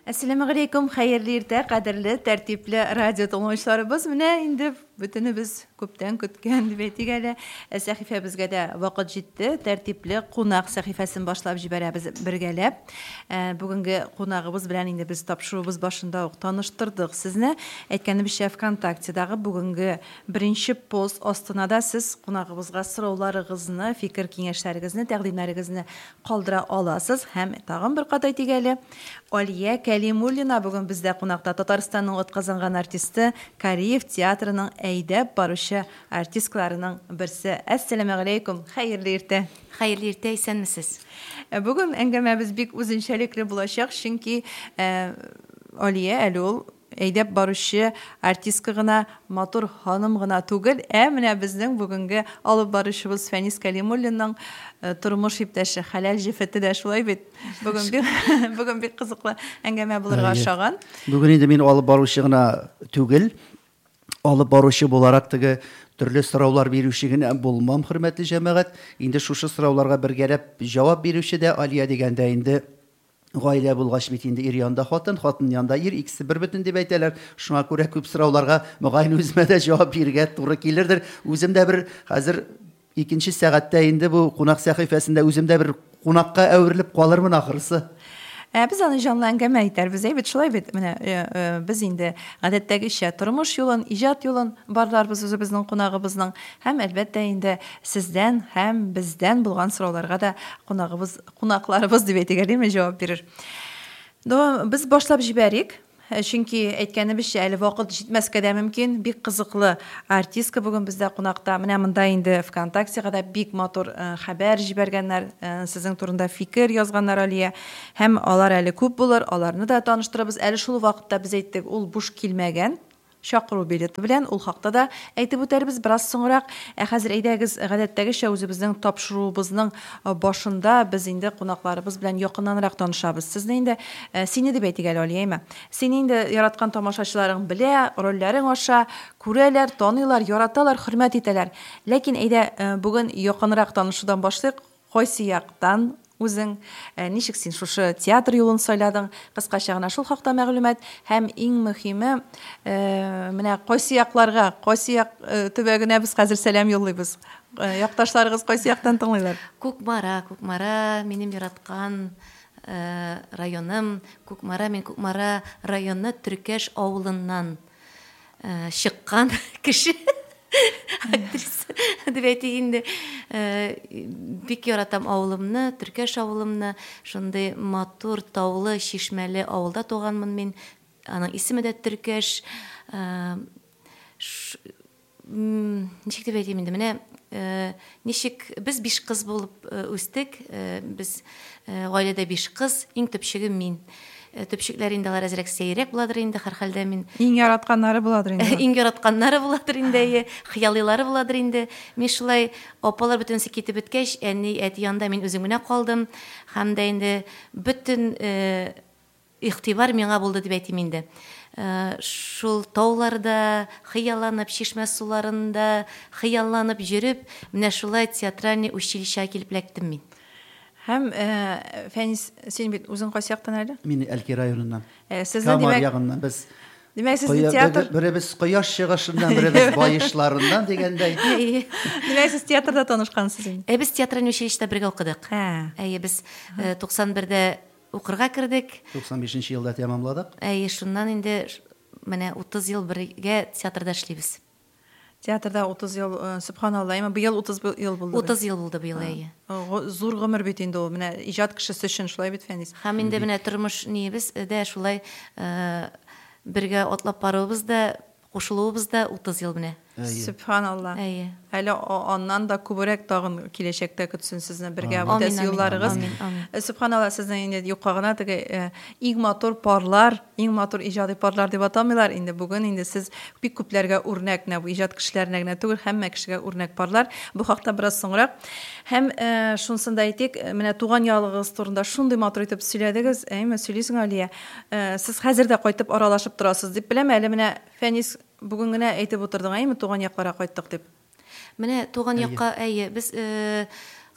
Assalamu alaykum, xayrli irta, qadrli, tartibli radio tomoshabinlarimiz. Mana endi biz ko'pdan kutgan debaytiga sahifamizga da vaqt yetdi. Tartibli qonaq sahifasini boshlab jibaramiz birgalab. Bugungi qonog'imiz bilan endi biz topshiruvimiz boshida tanishtirdik sizni. Aytganimizcha VKontakte'dagi bugungi birinchi post ostonada siz qonog'imizga so'rovlaringizni, fikr kengashlaringizni, taqdimlaringizni qoldira olasiz. Ham tag'in bir qat aytgani Oliya Kalimulina bugun bizda qonaqda. Tataristonning o'tkazilgan artisti, Kariyev teatrining aydab barışı artistlarining birisi. Assalamu alaykum, xayrli erta. Xayrli erta, esenmisiz? Bugun әңгәмәбез бик үзенчәлекле булачак, чөнки Алия әле ул әйдәп баручы артистка гына, матур ханым гына түгел, менә безнең бүгенге алып баручыбыз Фәнис Калимуллинның тормыш иптәше Хәләл Җифәте дә шулай бит. Бүген бик кызыклы әңгәмә булырга охшаган. Бүген инде мин алып баручы гына түгел, алып баручы буларак теге төрле сораулар бирүче генә булмам, хөрмәтле җәмәгать. Инде шушы сорауларга бергәләп җавап бирүче дә Алия дигәндә инде гаилә булгач бит инде ир янда хатын, хатын янда ир, икесе бер бөтен дип әйтәләр. Шуңа күрә күп сорауларга мөгаен үземә дә җавап бирергә туры килердер. Үзем дә бер хәзер икенче сәгатьтә инде бу кунак сәхифәсендә үзем дә бер кунакка әверелеп калырмын ахырсы. Biz аны жанлы әңгәмә итәрбез, бит шулай бит. Менә без инде гадәттәгечә тормыш юлын, иҗат юлын барларбыз үзебезнең кунагыбызның һәм әлбәттә инде сездән һәм бездән булган сорауларга да кунакларыбыз дип әйтергә җавап бирер. Без башлап җибәрик. Чөнки әйткәнебезчә әле вакыт җитмәскә дә мөмкин. Бик кызыклы артистка бүген бездә кунакта. Менә монда инде ВКонтактега да бик матур хәбәр җибәргәннәр, сезнең турында фикер язганнар Алия. Һәм алар әле күп булыр, аларны да таныштырабыз. Әле шул вакытта без әйттек, ул буш килмәгән. Шакыру билеты белән ул хакта да әйтеп үтәрбез бераз соңрак. Хәзер әйдәгез гадәттәгечә үзебезнең тапшыруыбызның башында без инде кунакларыбыз белән якыннанрак танышабыз. Сезне инде сине дип әйтик әле Алияйма. Сине инде яраткан тамашачыларың белә, рольләрең аша күрәләр, таныйлар, яраталар, хөрмәт итәләр. Ләкин әйдә бүген якынрак танышудан башлыйк. Кайсы яктан үзең ничек син шушы театр юлын сайладың? Кыскача гына шул хакта мәгълүмат һәм иң мөһиме менә кайсы якларга, кайсы як төбәгенә без хәзер сәлам юллыйбыз. Якташларыгыз кайсы яктан тыңлыйлар? Күкмара минем яраткан районым. Күкмара районы Төркәш авылыннан чыккан кеше. Актриса дип әйтегәндә бик яратам авылымны, Төркәш авылымны. Шундый матур, таулы, чишмәле авылда туганмын мин. Аның исеме дә Төркәш. Ничек дип әйтим инде, менә ничек без 5 кыз булып үстек. Без гаиләдә 5 кыз, иң төпчеге мин. Төпчекләр инде алар әзрәк сәйрәк буладыр инде, һәр хәлдә мин. Иң яратканнары буладыр инде. Иң яратканнары буладыр инде, хыяллылары буладыр инде. Мин шулай апалар бөтенсе китеп беткәч, әни әти янында мин үзем генә калдым. Һәм дә инде бөтен игътибар миңа булды дип әйтим инде. Шул тауларда хыялланып, чишмә суларында хыялланып йөреп, менә шулай театральный училищега килеп эләктем мин. Һәм Фәнис, син бит үзең кайсы яктан әле? Мин Әлки районыннан. Сезне димәк, без димәк сез театр, беребез кояш чыгышыннан, беребез байышларыннан дигәндәй. Димәк сез театрда танышкансыз инде. Без театральный училищеда бергә укыдык. Без 91-дә укырга кердек. 95 елда тәмамладык. Шуннан инде менә 30 ел бергә театрда эшлибез. Театрда 30 ел, субханалла, быел 30 ел булды. 30 ел булды быел. Зур гомер бит инде ул. Менә иҗат кешесе өчен шулай бит Фәнис. Һәм инде менә тормыш нибез дә шулай бергә атлап барыбыз да, кушылуыбыз да 30 ел менә. Субханалла. Әле аннан да күбрәк тагын киләчәктә көтсен сезне бергә бүтәс юлларыгыз. Субханалла, сезнең инде юкка гына теге иң матур парлар, иң матур иҗади парлар дип атамыйлар. Инде бүген инде сез бик күпләргә үрнәк, бу иҗат кешеләренә генә түгел, һәммә кешегә үрнәк парлар. Бу хакта бераз соңрак. Һәм шунсын да әйтик, менә туган ялыгыз турында шундый матур итеп сөйләдегез. Сөйлисең Алия. Сез хәзер дә кайтып аралашып торасыз дип беләм. Әле менә Фәнис бүген генә әйтеп утырдың, туган якларга кайттык дип. Менә туган якка, без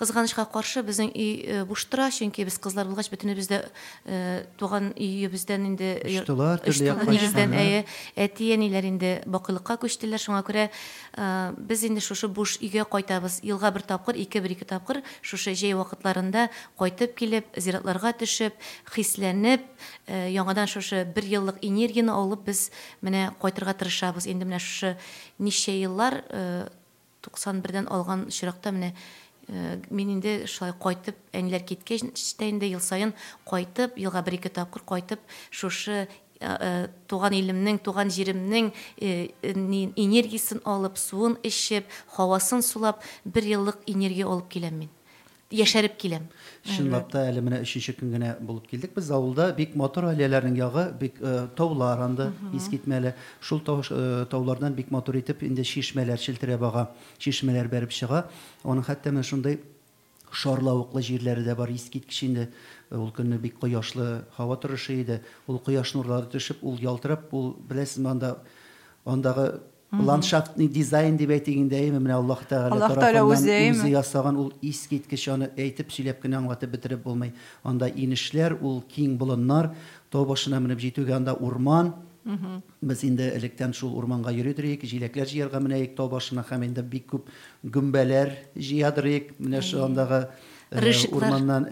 кызганычка каршы безнең үй буш тора, чөнки без кызлар булгач бөтенебез дә туган өебездән инде Очлар, төрле якка нигездән чыкканнар. әти-әниләр инде бакыйлыкка күчтеләр. Шуңа күрә без инде шушы буш өйгә кайтабыз. Елга бер тапкыр, ике тапкыр шушы җәй вакытларында кайтып килеп, зиратларга төшеп, хисләнеп, яңадан шушы бер еллык энергияне алып без менә кайтырга тырышабыз. Инде менә шушы ничә еллар 91дән алган чиракта менә мин инде шулай кайтып, әниләр киткәч инде ел саен кайтып, елга бер тапкыр кайтып, шушы туган илемнең, туган җиремнең энергиясын алып, суын эчеп, һавасын сулап, бер еллык энергия алып киләм мин. Яшәреп киләм. Чынлап та әле менә 3нче көн генә булып килдек. Без авылда бик мотор гаиләләрнең ягы, бик таулар анда искитмәле. Шул таулардан бик мотор итеп инде чишмәләр челтерә бага, чишмәләр бәреп чыга. Аның хәтта менә шундай шарлавыклы җирләре дә бар. Искиткеч инде ул көнне бик кояшлы һава торышы иде. Ул кояш нурлары төшеп, ул ялтырап, ул беләсезме андагы ландшафтный дизайн дип әйтгәндә, менә Аллаһ Тәгалә үзе ясаган ул искиткеч, аны әйтеп сөйләп кенә аңлатып бетереп булмый. Анда инешләр, ул киң болыннар, тау башына менеп җитүгә анда урман. Без инде электән шул урманга йөридек, җиләкләр җыярга менәек тау башына, һәм инде бик күп гөмбәләр җыядырык. Менә шул андагы урманнан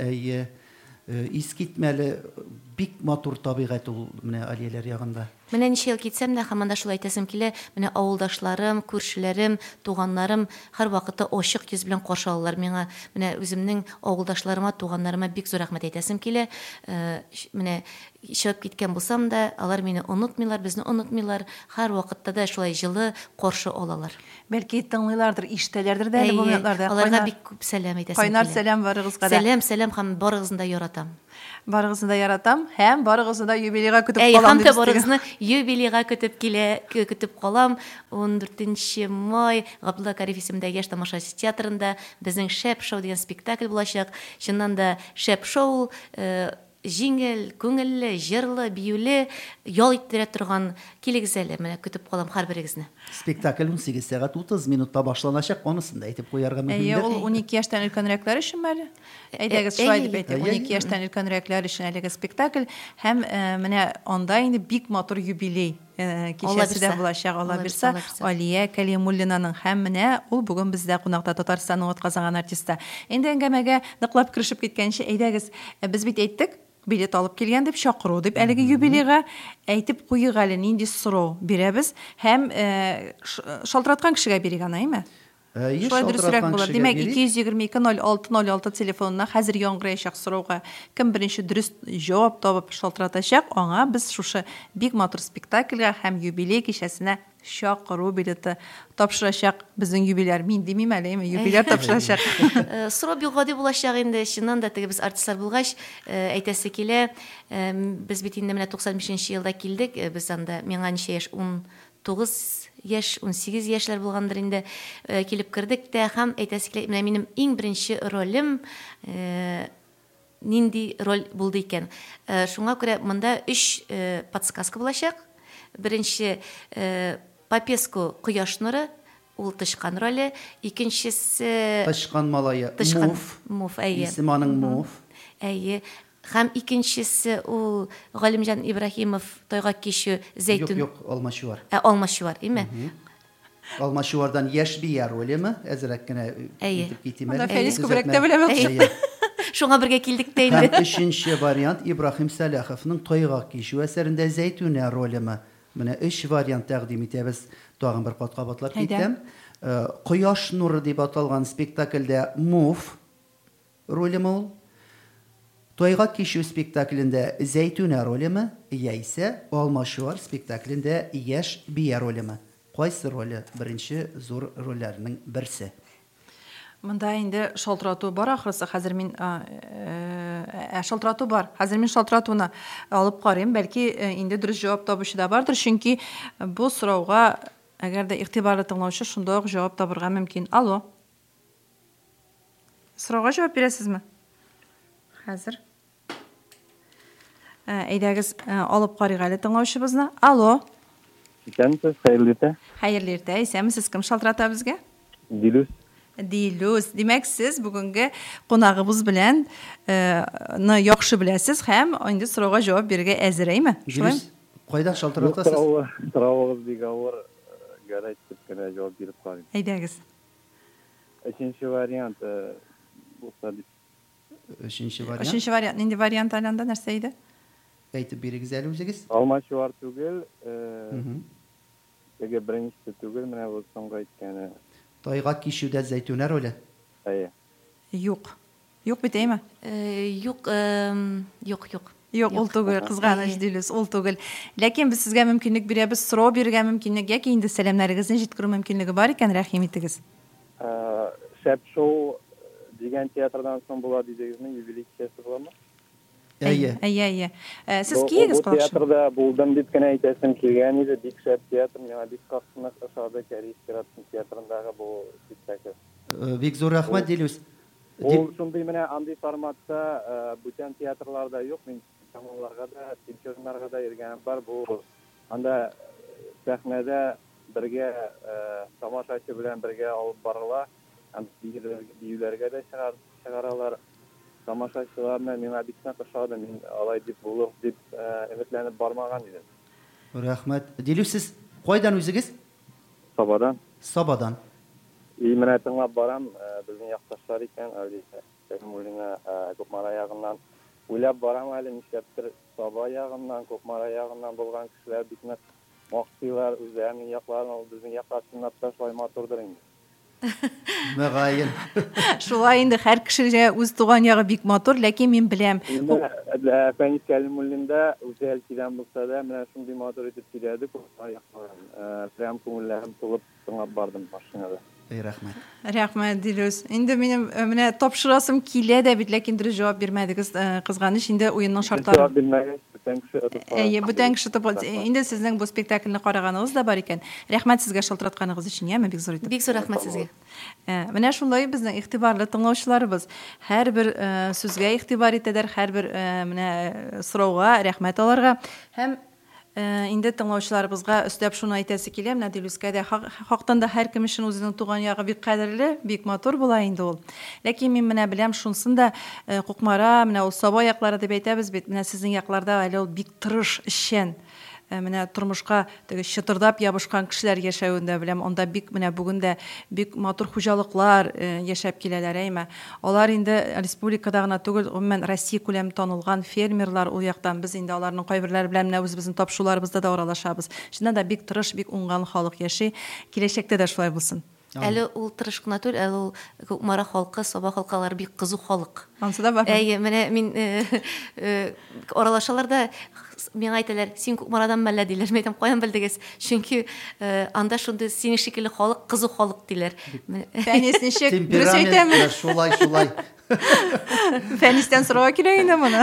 искитмәле бик матур табигать ул менә Алияләр ягында. Менә ничә ел китсәм дә, һәм анда шулай әйтәсем килә, менә авылдашларым, күршеләрем, туганнарым һәр вакытта ачык йөз белән каршы алалар миңа. Менә үземнең авылдашларыма, туганнарыма бик зур рәхмәт әйтәсем килә. Менә чыгып киткән булсам да, алар мине онытмыйлар, безне онытмыйлар. Һәр вакытта да шулай җылы каршы алалар. Бәлки тыңлыйлардыр, ишетәләрдер дә әле бу минутларда. Аларга бик күп сәлам әйтәсем килә. Кайнар сәлам барыгызга да. Сәлам һәм барыгызны да яратам. Барыгызны да яратам, һәм барыгызны да юбилейга көтеп калам дип. Һәм барыгызны юбилейга көтеп калам. 14 май Габдулла Кариф исемендәге яшь тамашачы театрында безнең шәп шоу дигән спектакль булачак. Чыннан да шәп шоу җиңел, күңелле, җырлы, биюле, ял иттерә торган килегез әле, менә көтеп калам һәрберегезне. Спектакль 18 сәгать 30 минутта башланачак, анысын да әйтеп куярга мөмкин. Ул 12 яшьтән өлкәнрәкләр өчен мәле? Әйдәгез, шулай дип әйтик. 12 яшьтән өлкәнрәкләр өчен әлеге спектакль һәм менә анда инде бик матур юбилей кичәсе дә булачак. Алла бирсә, Алия Кәлимуллинаның һәм менә ул бүген бездә кунакта, Татарстанның атказанган артисты. Инде әңгәмәгә ныклап керешеп киткәнче, әйдәгез, без бит әйттек, билет алып килгән дип чакыру дип әлеге юбилейга әйтеп куйык әле, нинди сорау бирәбез һәм шалтыраткан кешегә бирик аны, шулай дөресрәк булыр. Димәк, 222-06-06 телефонына хәзер яңгыраячак сорауга кем беренче дөрес җавап табып шалтыратачак, аңа без шушы бик матур спектакльгә һәм юбилей кичәсенә чакыру билеты тапшырачак. Безнең юбилейләр, мин димим әле, юбилейләр тапшырачак. Сорау бик гади булачак инде. Чыннан да теге без артистлар булгач, әйтәсе килә, без бит инде менә 95нче елда килдек. Без анда миңа ничә яшь, 19 яшь, 18 яшьләр булгандыр инде, килеп кердек тә, һәм әйтәсе килә, менә минем иң беренче ролем нинди роль булды икән. Шуңа күрә монда 3 подсказка булачак. Беренче Попеску Кояш нуры, ул тышкан роле, икенчесе Тышкан малае, Муф, исем аның Муф. Һәм икенчесе ул Галимҗан Ибраһимов тойга кичү Зәйтүн. Юк, Алмачуар. Алмачуар, име? Алмачуардан яшь бия ролеме, әзрәк кенә итеп китим әле. Фәлис күбрәк тә беләм. Шуңа бергә килдек тә инде. Һәм 3нче вариант Ибраһим Сәләховның тойга кичү әсәрендә Зәйтүнә ролеме. Менә 3 вариант тәкъдим итәбез. Тагын бер катка батлап китәм. Кояш нуры дип аталган спектакльдә Муф ролеме ул. Тойга кичү спектаклендә Зәйтүнә ролеме, яисә Алмачуар спектаклендә яшь бия ролеме. Кайсы роле беренче зур рольләрнең берсе? Монда инде шалтырату бар, ахрысы. Хәзер мин шалтырату бар. Хәзер мин шалтыратуны алып карыйм. Бәлки инде дөрес җавап табучы да бардыр, чөнки бу сорауга әгәр дә игътибарлы тыңлаучы шундый ук җавап табырга мөмкин. Алло. Сорауга җавап бирәсезме? Хәзер. Әйдәгез, алып карыйк әле тыңлаучыбызны. Алло. Икәнсез, хәерле иртә. Хәерле иртә. Исәнмесез? Кем шалтырата безгә? Дилүс. Дилүс. Димәк, сез бүгенге кунагыбыз белән яхшы беләсез һәм инде сорауга җавап бирергә әзерәйме? Дилүс, кайдан шалтыратасыз? Сұрауыңыз бик ауыр, гарайтып кенә җавап биреп карыйм. Әйдәгез. Өченче вариант булса дип. Өченче вариант. Өченче вариант. Нинди вариант аланда нәрсә иде? Әйтеп бирегез әле үзегез. Алмачуар түгел, теге беренчесе түгел, менә бу соңгы әйткәне. Тайга кишүдә зәйтүнә роле. Әйе. Юк. Юк бит әйме? Юк, юк. Юк, ул түгел, кызганыч Дилүс, ул түгел. Ләкин без сезгә мөмкинлек бирәбез, сорау бирергә мөмкинлек, яки инде сәламнарыгызны җиткерү мөмкинлеге бар икән, рәхим итегез. Шәп шоу дигән театрдан соң була дидегезме, юбилей кичәсе буламы? Әйе. Сез киегез Бу театрда булдым дип кенә әйтәсем килгән иде, бик шәп театр, миңа бик катланып ошады Кәрис театрындагы бу спектакль. Бик зур рәхмәт, Дилүс. Ул шундый менә андый форматта бүтән театрларда юк, мин командаларга да, театрнарга да йөргәнем бар. Бу анда сәхнәдә бергә тамашачы белән бергә алып барыла, һәм биюләргә дә чыгаралар. Тамашачыларны миңа бик ошады, мин алай дип булыр дип өметләнеп бармаган идем. Рәхмәт. Дилүс, сез кайдан үзегез? Сабадан. Менә тыңлап барам, безнең якташлар икән, Сәлимуллина Күпмара ягыннан. Уйлап барам әле, нишләптер Саба ягыннан, Күпмара ягыннан булган кешеләр бик нык мактыйлар, үзләренең якларын, ул безнең якка сынап ташлай матурдыр инде. Мәгәен. Шулай инде һәр кешегә үз туган ягы бик матур, ләкин мин беләм. Фәнис Кәлимуллинда үзе килгән булса да, менә шундый матур итеп киләде, Күпмара якларын. Прям күңелләрем тулып тыңлап бардым машинада. Рәхмәт. Рәхмәт, Дилүс. Инде минем менә тапшырасым килә дә бит, ләкин дөрес җавап бирмәдегез. Кызганыч, инде уенның шартлары. Җавап бирмәгәч, Бүтән кеше инде сезнең бу спектакльне караганыгыз да бар икән. Рәхмәт сезгә шалтыратканыгыз өчен, яме, бик зур итеп. Бик зур рәхмәт сезгә. Менә шулай безнең игътибарлы тыңлаучыларыбыз һәрбер сүзгә игътибар итәләр, һәрбер менә сорауга рәхмәт аларга һәм инде тыңлаучыларыбызга өстәп шуны әйтәсе килә, менә Дилүскә дә хактан да һәр кем өчен үзенең туган ягы бик кадерле, бик матур була инде ул. Ләкин мин менә беләм шунсын да Кукмара, менә ул Саба яклары дип әйтәбез бит, менә сезнең якларда әле ул бик тырыш, эшчән. Менә тормышка теге чытырдап ябышкан кешеләр яшәвендә беләм, анда бик менә бүген дә бик матур хуҗалыклар яшәп киләләр, әйме. Алар инде республикада гына түгел, гомумән Россия күләм танылган фермерлар ул яктан, без инде аларның кайберләре белән менә үзебезнең тапшыруларыбызда да аралашабыз. Шунда да бик тырыш, бик уңган халык яши. Киләчәктә дә шулай булсын. Әле ул тырыш кына түгел, әле ул Күкмара халкы, Саба халкалары бик кызу халык. Ансы да бар. Әйе, менә мин аралашалар да миңа әйтәләр, син Күкмарадан мәллә диләр. Мен әйтәм, каян белдегез? Чөнки анда шундый син шикелле халык, кызу халык диләр. Фәнис ничек? Дөрес әйтәме? Шулай. Фәнистән сорау килә инде моны.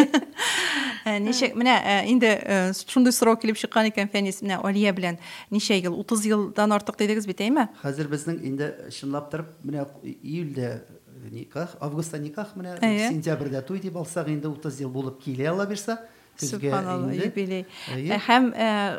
Ничек, менә инде шундый сорау килеп чыккан икән Фәнис менә Алия белән ничә ел, 30 елдан артык дидегез бит, әйме? Хәзер безнең инде чынлап торып, менә июльдә никах, августта никах, менә сентябрьдә туй дип алсак, инде 30 ел булып килә ала бирсә, Субханалла, юбилей. Һәм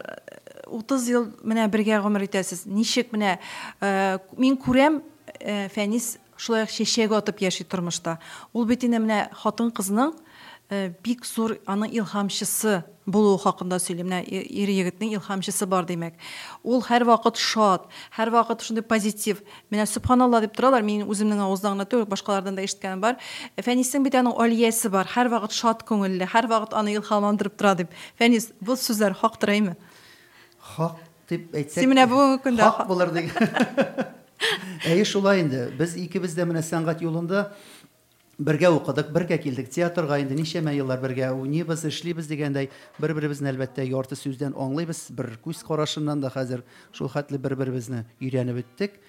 30 ел менә бергә гомер итәсез. Ничек менә мин күрәм, Фәнис шулай чәчәк атып яши тормышта. Ул бит инде менә хатын кызның бик зур аның илһамчысы булу хакында сөйлим. Менә ир егетнең илһамчысы бар димәк. Ул һәр вакыт шат, һәр вакыт шундый позитив. Менә субханалла дип торалар, мин үземнең авыздан гына түгел, башкалардан да ишеткәнем бар. Фәнисның бит аның алиясе бар, һәр вакыт шат күңелле, һәр вакыт аны илһамландырып тора дип. Фәнис, бу сүзләр хактыр әйме? Хак дип әйтсәк. Син менә бу көндә хак булыр дигән. Әйе, шулай инде. Без икебез дә менә сәнгать юлында бергә укыдык, бергә килдек театрга, инде ничәмә еллар бергә уйныйбыз, эшлибез дигәндәй, бер-беребезне әлбәттә ярты сүздән аңлыйбыз, бер күз карашыннан да хәзер шул хәтле бер-беребезне өйрәнеп беттек.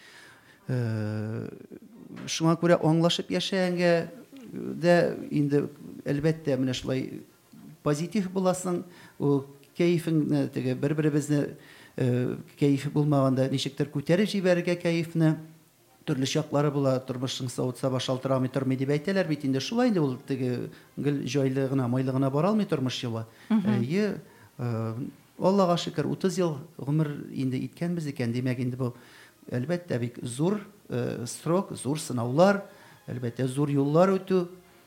Шуңа күрә аңлашып яшәгәнгә дә инде әлбәттә менә шулай позитив буласың, кайфың теге бер-беребезне кайф булмаганда ничектер күтәреп җибәрергә кайфны, төрле чаклары була, тормышның савытса шалтырамый тормый дип әйтәләр бит инде, шулай инде ул теге гел җайлы гына, майлы гына бара алмый тормыш юлы. Аллага шөкер, 30 ел гомер инде иткәнбез икән, димәк инде бу әлбәттә бик зур срок, зур сынаулар, әлбәттә зур юллар үтү.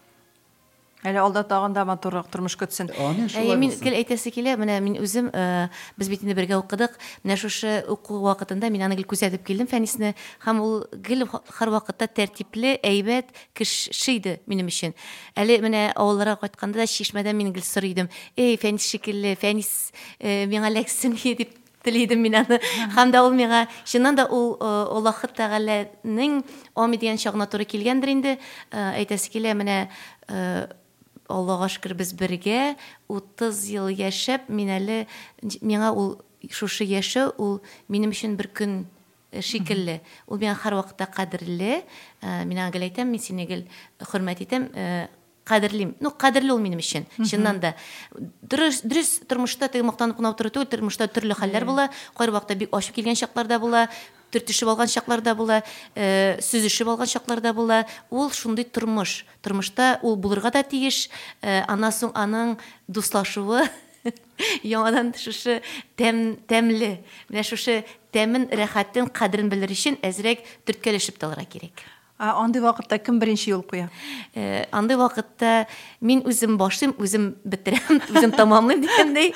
Әле алда тагында матуррак тормыш көтсен. Амин, шулай Мин булсын. гел әйтәсе килә, менә мин үзем без бит инде бергә укыдык. Менә шушы уку вакытында мин аны гел күзәтеп килдем Фәнисне, һәм ул гел һәрвакытта тәртипле, әйбәт кеше иде минем өчен. Әле менә авылларга кайтканда да чишмәдән мин гел сорыйдым. Эй, Фәнис шикелле, Фәнис миңа ләксен дип телидем мин аны. Һәм дә ул миңа чыннан да ул Аллаһ Тәгаләнең ами дигән чагына туры килгәндер инде. Әйтәсе килә, менә Аллаһка шөкер без бергә 30 ел яшәп, миңа ул шушы яше ул минем өчен бер көн шикелле. Ул миңа һәрвакытта кадерле. Мин аңа гел әйтәм, мин сине гел хөрмәт итәм, кадерлим. Ну, кадерле ул минем өчен. Чыннан да. Дөрес тормышта теге мактанып кына утыру түгел, тормышта төрле хәлләр була. Кайбер вакытта бик ачып килгән чакларда була. Төртүшеп алган чакларда була, сүзешеп алган чакларда була. Ул шундый тормыш. Тормышта ул булырга да тиеш. Аннан соң аның дуслашуы яңадан шушы тәмле. Менә шушы тәмен, рәхәтен, кадерен белер өчен әзрәк төрткәлешеп талырга кирәк. Андый вакытта кем беренче юл куя? Андый вакытта мин үзем башлыйм, үзем бетерәм, үзем тамамлыйм дигәндәй.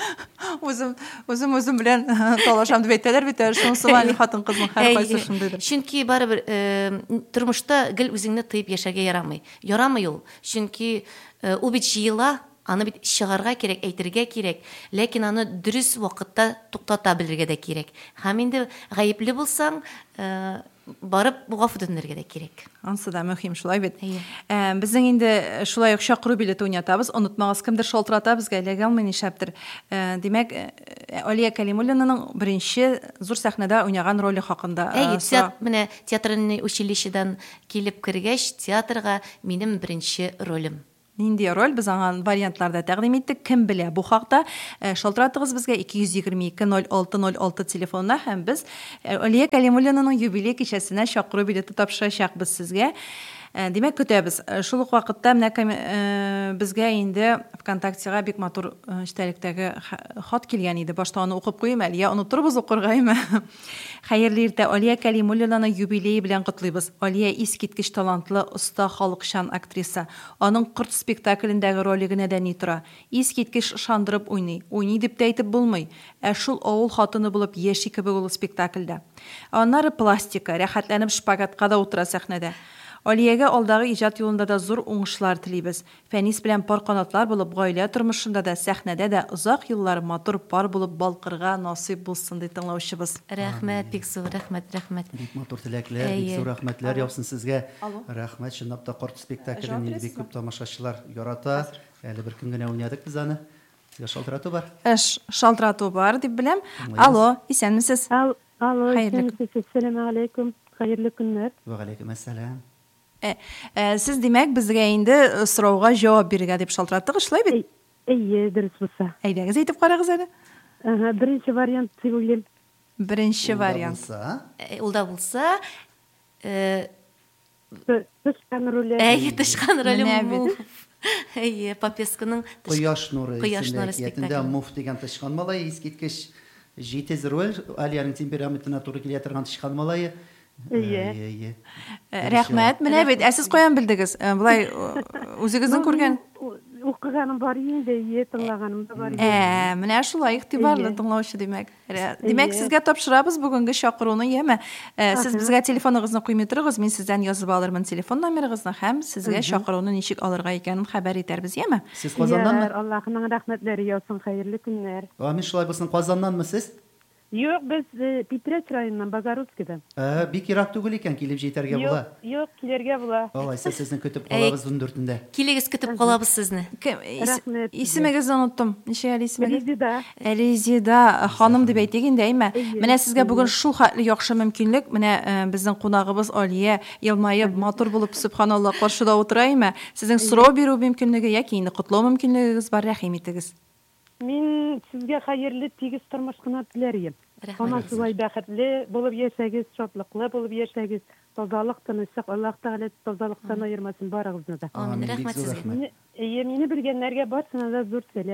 Үзем белән талашам дип әйтәләр бит, шунысы бар хатын-кызның һәркайсы шундыйдыр. Чөнки барыбер тормышта гел үзеңне тыйып яшәргә ярамый. Ярамый ул. Чөнки ул бит җыела, аны бит чыгарга кирәк, әйтергә кирәк, ләкин аны дөрес вакытта туктата белергә дә кирәк. Һәм инде гаепле булсаң, барып гафу үтенергә дә кирәк. Ансы да мөһим, шулай бит. Безнең инде шулай ук чакыру билеты уйнатабыз, онытмагыз, кемдер шалтырата безгә эләгә алмый нишәптер. Димәк, Алия Кәлимуллинаның беренче зур сәхнәдә уйнаган роле хакында. Менә театрный училищедан килеп кергәч, театрга минем беренче ролем. Нинди роль без аңа вариантларда тәкъдим иттек. Кем белә, бу хакта шалтыратыгыз безгә 222-06-06 телефонына, һәм без Алия Кәлимуллинаның юбилей кичәсенә чакыру билеты тапшырачакбыз сезгә. Димәк, көтәбез. Шул ук вакытта менә безгә инде ВКонтактега бик матур эчтәлектәге хат килгән иде. Башта аны укып куйым әле, я онытырбыз укыргаймы? Хәерле иртә, Алия Кәлимуллинаның юбилее белән котлыйбыз. Алия искиткеч талантлы, оста халыкчан актриса. Аның Корт спектаклендәге роле генә дә ни тора. Искиткеч ышандырып уйный. Уйный дип тә әйтеп булмый. Шул авыл хатыны булып яши кебек ул спектакльдә. Аннары пластика, рәхәтләнеп шпагатка да утыра сәхнәдә. Алиягә алдагы иҗат юлында да зур уңышлар телибез. Фәнис белән пар канатлар булып, гаилә тормышында да, сәхнәдә дә озак еллар матур пар булып балкырга насыйп булсын ди тыңлаучыбыз. Рәхмәт, бик зур рәхмәт. Бик матур теләкләр, бик зур рәхмәтләр яусын сезгә. Рәхмәт, чынлап та Корт спектаклен бик күп тамашачылар ярата. Әле бер көн генә уйнадык без аны. Шалтырату бар. Шалтырату бар дип беләм. Алло, исәнмесез? Алло, исәнмесез? Ассаламу алейкум. Хәерле көннәр. Ва алейкум ассалам. Сез димәк безгә инде сорауга җавап бирергә дип шалтыраттыгыз, шулай бит? Әйе, дөрес булса. Әйдәгез, әйтеп карагыз әле. Беренче вариант сөйләйм. Беренче вариант. Ул да булса, Тышкан роле. әйе, тышкан ролем. Әйе, Попесканың Кояш нуры. Кояш нуры спектаклендә Муф дигән тышкан малай, искиткеч җитез роль, Алиянең темпераментына туры килә торган тышкан малай. Әйе. Рәхмәт. Менә бит, сез каян белдегез? Булай үзегезнең күргән Укыганым бар инде, тыңлаганым да бар. Менә шулай игътибарлы тыңлаучы димәк. Димәк, сезгә тапшырабыз бүгенге чакыруны, яме. Сез безгә телефоныгызны куймый торыгыз, мин сездән язып алырмын телефон номерыгызны һәм сезгә чакыруны ничек алырга икәнен хәбәр итәрбез, яме. Сез Казаннанмы? Аллаһның рәхмәтләре яусын, хәерле көннәр. Амин, шулай булсын. Казаннанмы сез? Юк, без Питрәч районыннан, Богородскидан. Бик ерак түгел икән, килеп җитәргә була. Юк, килергә була. Алайса сезне көтеп калабыз 14-ндә. Килегез, көтеп калабыз сезне. Исемегезне оныттым. Ничә әле исемегез? Резида. Резида ханым дип әйтик инде, әйме. Менә сезгә бүген шул хәтле яхшы мөмкинлек, менә безнең кунагыбыз Алия елмаеп, матур булып, субханалла, каршыда утыра, әйме. Сезнең сорау бирү мөмкинлеге яки инде котлау мөмкинлегегез бар, рәхим итегез. Мин сезгә хәерле тигез тормыш кына теләр. Ана шулай бәхетле булып яшәгез, шатлыклы булып яшәгез. Тазалык, тынычлык, Аллаһ Тәгалә тазалыктан аермасын барыгызны да. Амин, рәхмәт сезгә. Мине белгәннәргә барсына да зур сәлам.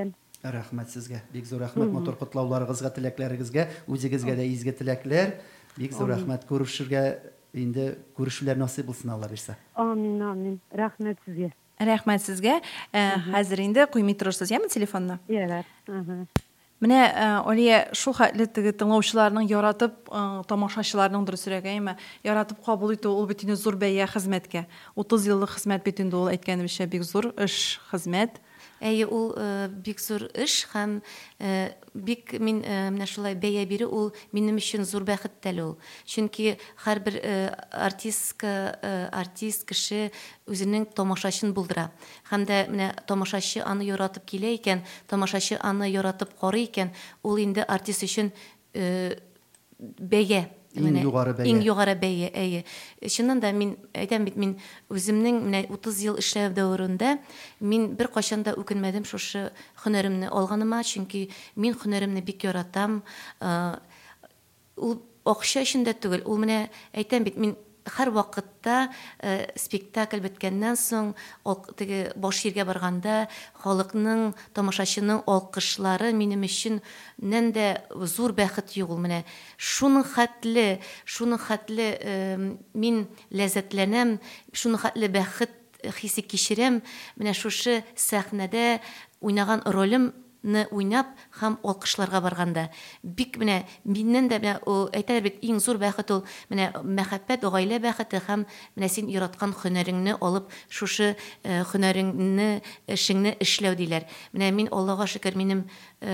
Рәхмәт сезгә. Бик зур рәхмәт мотор котлауларыгызга, теләкләрегезгә, үзегезгә дә изге теләкләр. Бик зур рәхмәт. Күрешергә инде күрешүләр насыйп булсын, Алла бирсә. Амин, амин. Рәхмәт сезгә. Рәхмәт сезгә. Хәзер инде куймый торырсыз, яме телефонны? Ярар. Менә Алия шул хәтле теге тыңлаучыларның яратып, тамашачыларның дөресрәк әйме, яратып кабул итү ул бит инде зур бәя хезмәткә. 30 еллык хезмәт бит инде ул әйткәнебезчә бик зур эш, хезмәт. Әйе, ул бик зур эш һәм бик мин менә шулай бәя бирү ул минем өчен зур бәхет тәле ул. Чөнки һәрбер артист кеше үзенең тамашачын булдыра. Һәм дә менә тамашачы аны яратып килә икән, тамашачы аны яратып карый икән, ул инде артист өчен бәя. Иң югары бәя, әйе. Чыннан да мин әйтәм бит, мин үземнең менә 30 ел эшләү дәврендә мин бер кашан да үкенмәдем шушы һөнәремне алганыма, чөнки мин һөнәремне бик яратам. Ул акча өчен дә түгел, ул менә әйтәм бит, мин һәр вакытта спектакль беткәннән соң теге баш ергә барганда халыкның, тамашачының алкышлары минем өчен нәндә зур бәхет юк ул менә. Шуның хәтле мин ләззәтләнәм, шуның хәтле бәхет хисе кичерәм, менә шушы сәхнәдә уйнаган ролем уйнап һәм алкышларга барганда бик менә миннән дә менә әйтәләр бит, иң зур бәхет ул менә мәхәббәт, гаилә бәхете һәм менә син яраткан һөнәреңне алып шушы һөнәреңне, эшеңне эшләү диләр. Менә мин Аллага шөкер, минем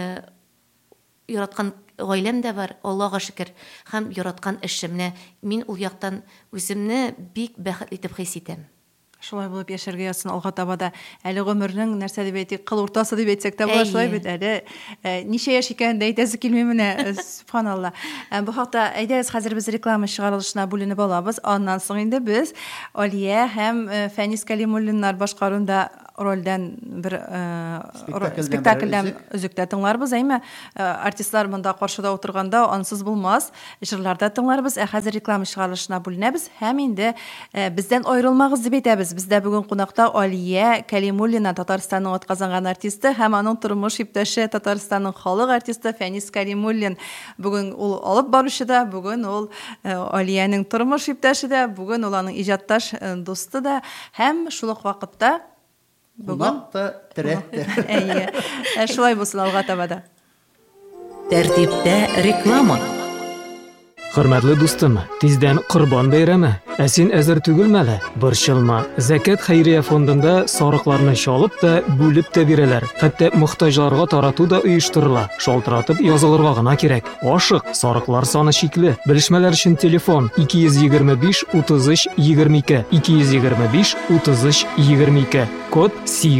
яраткан гаиләм дә бар, Аллага шөкер, һәм яраткан эшемне мин ул яктан үземне бик бәхетле итеп хис итәм. Шулай булып яшәргә язсын алга табада. Әле гомернең нәрсә дип әйтик, кыл уртасы дип әйтсәк тә була, шулай бит әле. Ничә яшь икән дә әйтәсе килми менә, субханалла. Бу хакта әйдәгез, хәзер без реклама чыгарылышына бүленеп алабыз. Аннан соң инде без Алия һәм Фәнис Кәлимуллиннар башкаруда рольдән бер спектакльдән үзектә тыңларбыз, әйме? Артистлар монда каршыда утырганда ансыз булмас. Җырларда тыңларбыз. Хәзер реклама чыгарылышына бүленәбез һәм инде бездән аерылмагыз дип әйтәбез. Бездә бүген кунакта Алия Кәлимуллина, Татарстанның атказанган артисты, һәм аның тормыш иптәше Татарстанның халык артисты Фәнис Кәлимуллин. Бүген ул алып баручы да, бүген ул Алияның тормыш иптәше дә, бүген ул аның иҗатташ дусты да, һәм шул ук вакытта Бүгін тәрәтті. Әйе, шулай булсын алга табада. Тәртиптә реклама. Хөрмәтле дустым, тиздән Корбан бәйрәме. Син әзер түгелмәле? Борчылма. Закат хәйрия фондында сарыкларны чалып та, бүлеп тә бирәләр. Хәтта мохтаҗларга тарату да оештырыла. Шалтыратып язылырга гына кирәк. Ашык, сарыклар саны чикле. Белешмәләр өчен телефон 225 33 22 225 33 22. Код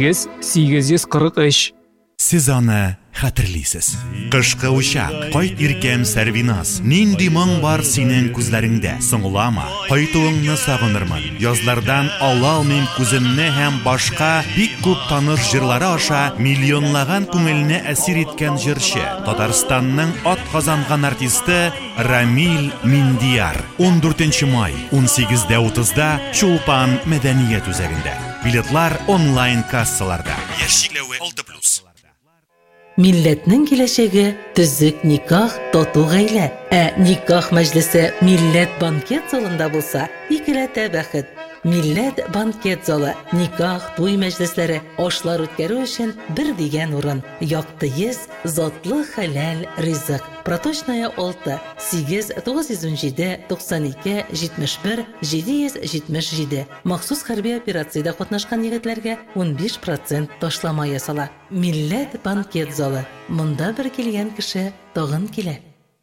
8843. Сез аны хәтерлисез. Кышкы учак, кайт иркәм Сәрвиназ. Нинди моң бар синең күзләреңдә? Соңлама, кайтуыңны сагынырмын. Язлардан алалмыйм күземне һәм башка бик күп таныш җырлары аша миллионлаган күңелне әсир иткән җырчы. Татарстанның атказанган артисты Рамил Миндияр. 14 май 18:30-да Чулпан мәдәният үзәгендә. Билетлар онлайн кассаларда. Яшьчекләве 6+. Милләтнең киләчәге төзек никах, тату гаилә. Никах мәҗлесе милләт банкет залында булса, икеләтә бәхет. Милләт банкет залы, никах, туй мәҗлесләре, ашлар үткәрү өчен бер дигән урын. Якты йөз, затлы хәләл ризык. Проточная 6 8917 92 71 777. Махсус хәрби операциядә катнашкан егетләргә 15% ташлама ясала. Милләт банкет залы. Монда бер килгән кеше тагын килә.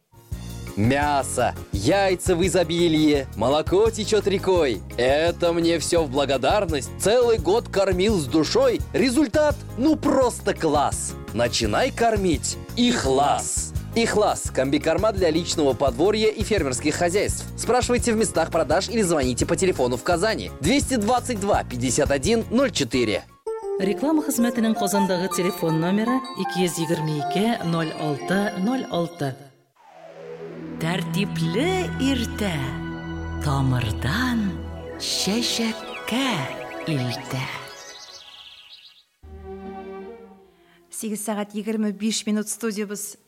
Мясо, яйца в изобилии, молоко течет рекой. Это мне все в благодарность. Целый год кормил с душой. Результат, ну просто класс. Начинай кормить Ихлас. Ихлас – комбикорма для личного подворья и фермерских хозяйств. Спрашивайте в местах продаж или звоните по телефону в Казани 222 51 04. Реклама хезмәтенең Казандагы телефон номеры 222 06 06. Тәртипле иртә. Тамырдан чәчәккә илтә. 8 сәгать 25 минут студиябыз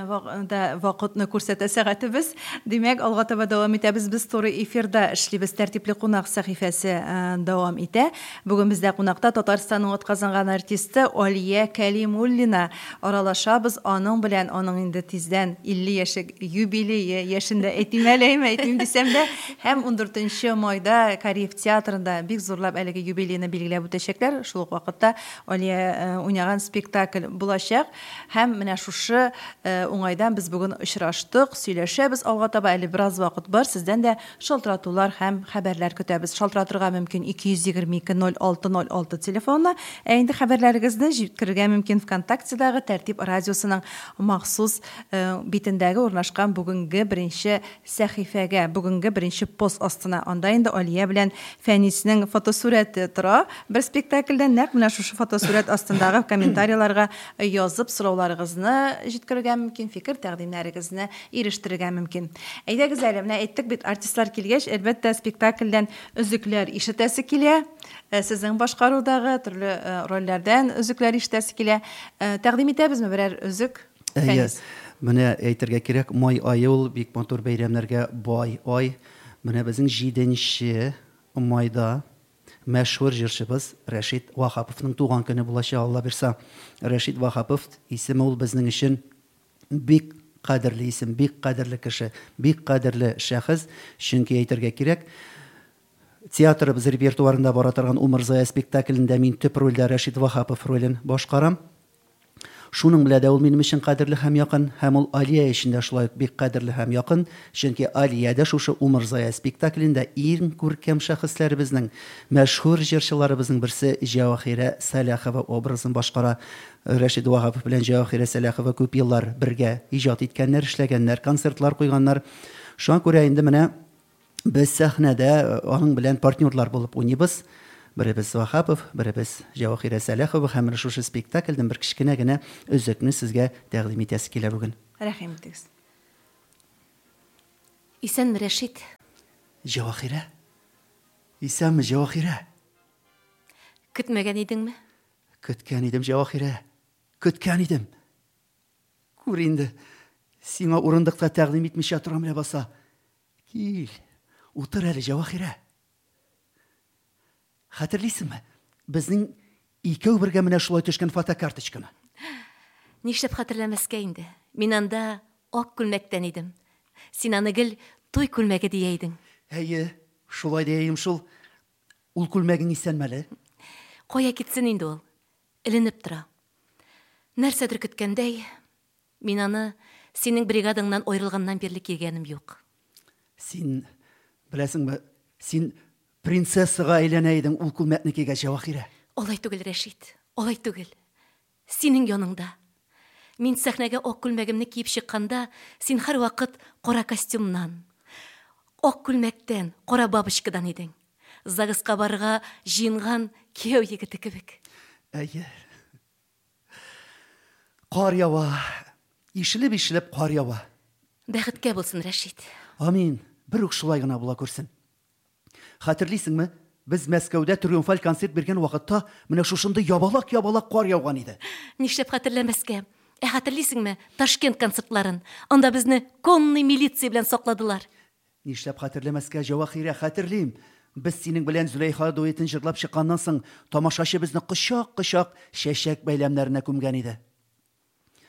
да вакытны күрсәтә сәгатебез. Димәк, алга таба дәвам итәбез. Без туры эфирда эшлибез. Тәртипле кунак сәхифәсе дәвам итә. Бүген бездә кунакта Татарстанның атказанган артисты Алия Кәлимуллина аралашабыз. Аның белән аның инде тиздән 50 яшьлек юбилее яшендә әйтим дисәм дә, һәм 14 майда Кореев театрында бик зурлап әлеге юбилейны билгеләп үтәчәкләр. Шул ук вакытта Алия уйнаган спектакль булачак. Һәм менә шушы уңайдан біз бүгін очраштык, сөйләшәбез. Алга таба әле бераз вакыт бар. Сездән дә шалтыратулар һәм хәбәрләр көтәбез. Шалтыратырга мөмкин 222-06-06 телефонына. Инде хәбәрләрегезне җиткерергә мөмкин ВКонтактедагы Тәртип радиосының махсус битендәге урнашкан бүгенге беренче сәхифәгә, бүгенге беренче пост астына. Анда инде Алия белән Фәниснең фотосурәте тора. Бер спектакльдән нәкъ менә шушы фотосурәт астындагы комментарийларга язып сорауларыгызны җиткерергә мөмкин, фикер тәкъдимнәрегезне ирештерергә мөмкин. Әйдәгез әле, менә әйттек бит, артистлар килгәч, әлбәттә спектакльдән өзекләр ишетәсе килә. Сезнең башкарудагы төрле рольләрдән өзекләр ишетәсе килә. Тәкъдим итәбезме берәр өзек? Менә әйтергә кирәк, май айы ул бик матур бәйрәмнәргә бай ай. Менә безнең 7 майда мәшһүр җырчыбыз Рәшит Вахаповның туган көне булачак, Алла бирсә. Рәшит Вахапов исеме ул безнең өчен бик кадерле исем, бик кадерле кеше, бик кадерле шәхес. Чөнки әйтергә кирәк, театрыбыз репертуарында бара торган Умырзая спектаклендә мин төп рольдә Рәшит Вахапов ролен башкарам. Шуның белән дә ул минем өчен кадерле һәм якын, һәм ул Алия өчен дә шулай бик кадерле һәм якын, чөнки Алия дә шушы Умырзая спектаклендә иң күркәм шәхесләребезнең, мәшһүр җырчыларыбызның берсе Җавахира Сәләхова образын башкара. Рәшит Вахапов белән Җавахира Сәләхова күп еллар бергә иҗат иткәннәр, эшләгәннәр, концертлар куйганнар. Шуңа күрә инде менә без сәхнәдә аның белән партнерлар булып уйныйбыз. Беребез Вахапов, беребез Җавахира Сәләхова, һәм шушы спектакльдән бер кичкенә генә өзекне сезгә тәкъдим итәсе килә бүген. Рәхим итегез. Исәнме, Рәшит? Җавахира? Исәнме, Җавахира? Көтмәгән идеңме? Көткән идем, Җавахира. Көткән идем. Күр инде, сиңа урындыкта тәкъдим итмичә торам ләбаса. Кил, утыр әле, Җавахира. Хәтерлисеңме? Безнең икәү бергә менә шулай төшкән фотокарточканы. Нишләп хәтерләмәскә инде? Мин анда ак күлмәктән идем. Син аны гел туй күлмәге дия идең. Әйе, шулай диям шул. Ул күлмәгең исәнмәле? Кая китсен инде ул? Эленеп тора. Нәрсәдер көткәндәй, мин аны синең бригадаңнан аерылганнан бирле кигәнем юк. Син беләсеңме, син принцессага әйләнә идең ул күлмәкне кигән, Җавахира. Алай түгел, Рәшит, алай түгел. Синең яныңда. Мин сәхнәгә ак күлмәгемне киеп чыкканда, син һәр вакыт кара костюмнан, ак күлмәктән, кара бабочкадан идең. Загыска барырга җыенган кияү егете кебек. Әйе. Кар ява. Ишелеп кар ява. Бәхеткә булсын, Рәшит. Амин. Бер үк шулай гына була күрсен. Хәтерлисеңме? Без Мәскәүдә триумфаль концерт биргән вакытта менә шушында ябалак кар яуган иде. Нишләп хәтерләмәскә? Хәтерлисеңме? Ташкент концертларын. Анда безне конный милиция белән сакладылар. Нишләп хәтерләмәскә, Җавахира, хәтерлим. Без синең белән Зөләйха дуэтын җырлап чыкканнан соң тамашачы безне кычак-кычак чәчәк бәйләмнәренә күмгән иде.